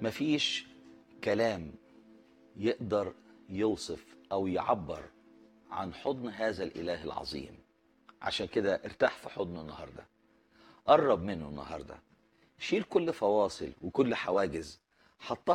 مفيش كلام يقدر يوصف أو يعبر عن حضن هذا الإله العظيم. عشان كده ارتاح في حضنه النهاردة، قرب منه النهاردة، شيل كل فواصل وكل حواجز حطها